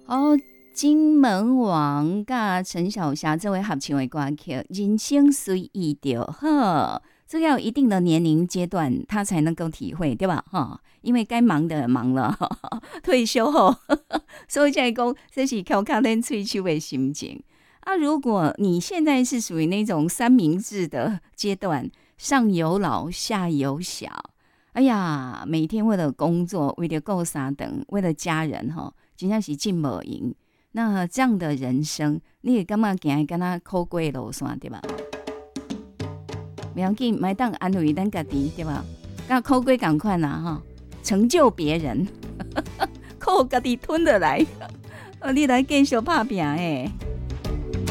哦，金门王甲陈小霞这位合唱的歌曲《人生随意就好》，这要有一定的年龄阶段，他才能够体会，对吧？哈，因为该忙的忙了，退休后，所以才讲这是口卡咱吹手的心情。啊，如果你现在是属于那种三明治的阶段，上有老下有小，哎呀，每天为了工作，为了顾三顿，为了家人哈，真正是进无赢。那这样的人生，你也感觉行跟他苦过路线对吧？不要紧，莫当安慰咱家己对吧？甲苦过同款啦哈，成就别人，靠家己吞得来，你来继续打拼诶。